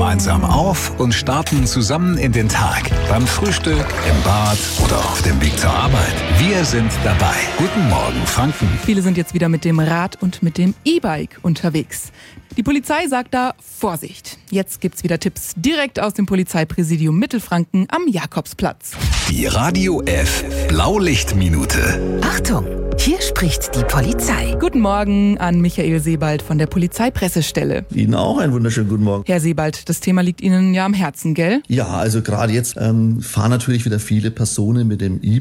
gemeinsam auf und starten zusammen in den Tag. Beim Frühstück, im Bad oder auf dem Weg zur Arbeit. Wir sind dabei. Guten Morgen, Franken. Viele sind jetzt wieder mit dem Rad und mit dem E-Bike unterwegs. Die Polizei sagt da Vorsicht. Jetzt gibt's wieder Tipps direkt aus dem Polizeipräsidium Mittelfranken am Jakobsplatz. Die Radio F Blaulichtminute. Achtung, hier spricht die Polizei. Guten Morgen an Michael Sebald von der Polizeipressestelle. Ihnen auch einen wunderschönen guten Morgen. Herr Sebald, das Thema liegt Ihnen ja am Herzen, gell? Ja, also gerade jetzt fahren natürlich wieder viele Personen mit dem